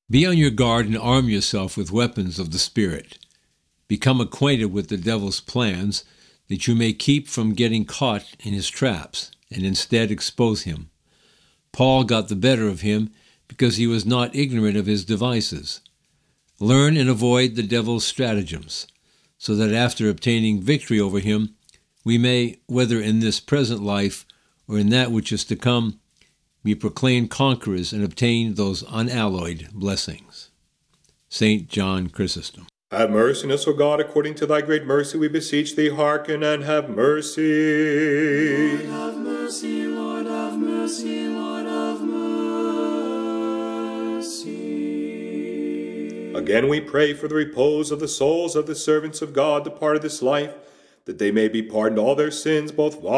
Be on your guard and arm yourself with weapons of the Spirit. Become acquainted with the devil's plans, that you may keep from getting caught in his traps, and instead expose him. Paul got the better of him because he was not ignorant of his devices. Learn and avoid the devil's stratagems, so that after obtaining victory over him, we may, whether in this present life or in that which is to come, be proclaimed conquerors and obtain those unalloyed blessings. St. John Chrysostom. Have mercy on us, O God, according to thy great mercy, we beseech thee, hearken and have mercy. Lord, have mercy, Lord, have mercy, Lord, have mercy. Again we pray for the repose of the souls of the servants of God departed this life, that they may be pardoned all their sins, both